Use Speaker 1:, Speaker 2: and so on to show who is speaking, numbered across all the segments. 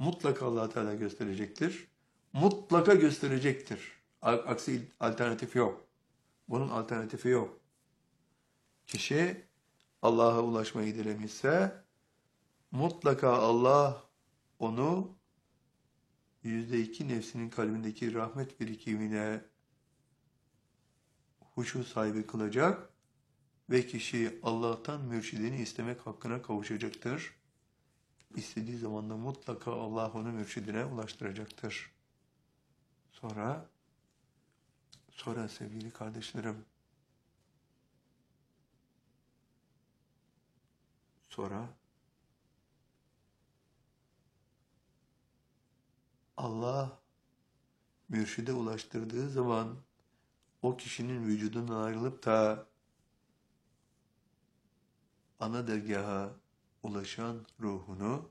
Speaker 1: mutlaka Allah Teala gösterecektir. Mutlaka gösterecektir. Aksi alternatif yok. Bunun alternatifi yok. Kişi Allah'a ulaşmayı dilemişse mutlaka Allah onu %2 nefsinin kalbindeki rahmet birikimine huşu sahibi kılacak ve kişi Allah'tan mürşidini istemek hakkına kavuşacaktır. İstediği zaman da mutlaka Allah onu mürşidine ulaştıracaktır. Sonra sevgili kardeşlerim, Allah mürşide ulaştırdığı zaman o kişinin vücudundan ayrılıp da ana dergaha ulaşan ruhunu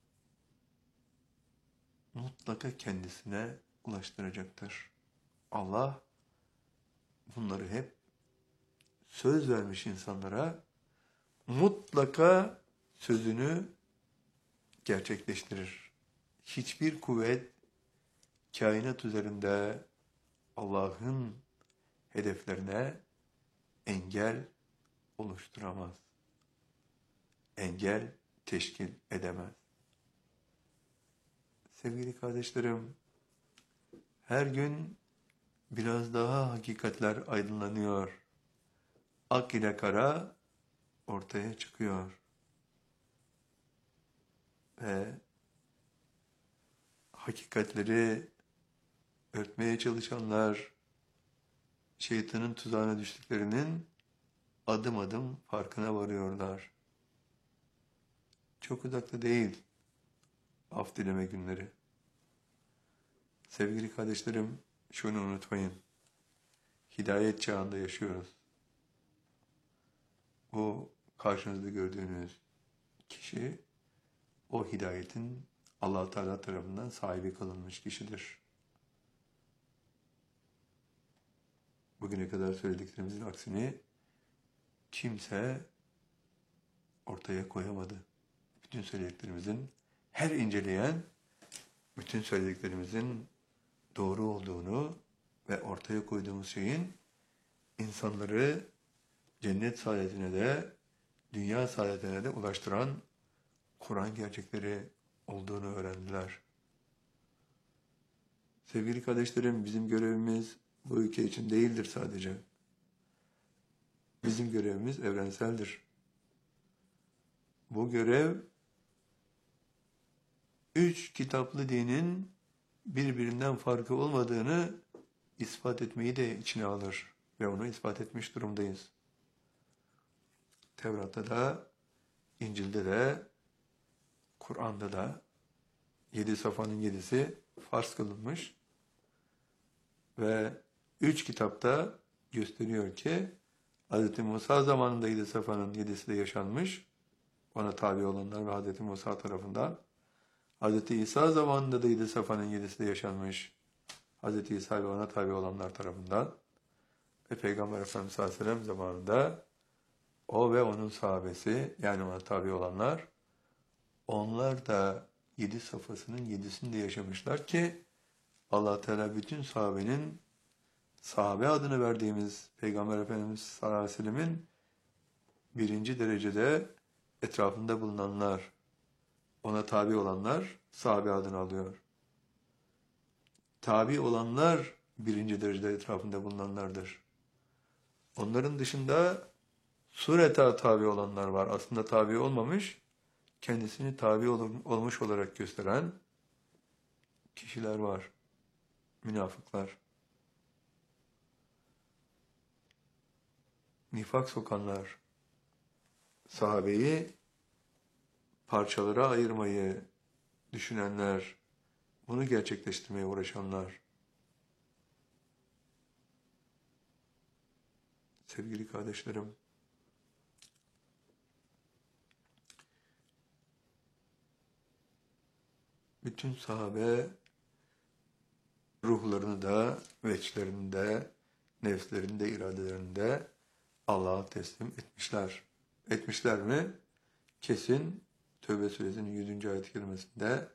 Speaker 1: mutlaka kendisine ulaştıracaktır. Allah bunları hep söz vermiş insanlara, mutlaka sözünü gerçekleştirir. Hiçbir kuvvet kainat üzerinde Allah'ın hedeflerine engel oluşturamaz. Engel teşkil edemez. Sevgili kardeşlerim, her gün biraz daha hakikatler aydınlanıyor. Ak ile kara ortaya çıkıyor. Ve hakikatleri örtmeye çalışanlar şeytanın tuzağına düştüklerinin adım adım farkına varıyorlar. Çok uzakta değil af dileme günleri. Sevgili kardeşlerim, şunu unutmayın. Hidayet çağında yaşıyoruz. Bu karşınızda gördüğünüz kişi o hidayetin Allah Teala tarafından sahibi kılınmış kişidir. Bugüne kadar söylediklerimizin aksini kimse ortaya koyamadı. Bütün söylediklerimizin, her inceleyen bütün söylediklerimizin doğru olduğunu ve ortaya koyduğumuz şeyin insanları cennet saadetine de, dünya saadetine de ulaştıran Kur'an gerçekleri olduğunu öğrendiler. Sevgili kardeşlerim, bizim görevimiz bu ülke için değildir sadece. Bizim görevimiz evrenseldir. Bu görev, 3 kitaplı dinin birbirinden farkı olmadığını ispat etmeyi de içine alır. Ve onu ispat etmiş durumdayız. Tevrat'ta da, İncil'de de, Kur'an'da da 7 safhanın 7'si farz kılınmış. Ve 3 kitapta gösteriyor ki Hz. Musa zamanında 7 safhanın 7'si de yaşanmış. Ona tabi olanlar ve Hz. Musa tarafından. Hz. İsa zamanında da 7 safhanın 7'si de yaşanmış. Hz. İsa ve ona tabi olanlar tarafından. Ve Peygamber Efendimiz sallallahu aleyhi ve sellem zamanında o ve onun sahabesi, yani ona tabi olanlar, onlar da 7 safhasının 7'sini de yaşamışlar ki Allah Teala bütün sahabenin, sahabe adını verdiğimiz Peygamber Efendimiz sallallahu aleyhi ve sellemin 1. derecede etrafında bulunanlar, ona tabi olanlar sahabe adını alıyor. Tabi olanlar 1. derecede etrafında bulunanlardır. Onların dışında sureta tabi olanlar var. Aslında tabi olmamış, kendisini tabi olmuş olarak gösteren kişiler var. Münafıklar. Nifak sokanlar. Sahabeyi parçalara ayırmayı düşünenler, bunu gerçekleştirmeye uğraşanlar. Sevgili kardeşlerim, bütün sahabe ruhlarını da, veçlerini de, nefslerini de, iradelerini de Allah'a teslim etmişler. Etmişler mi? Kesin Tevbe suresinin 100. ayet-i kerimesinde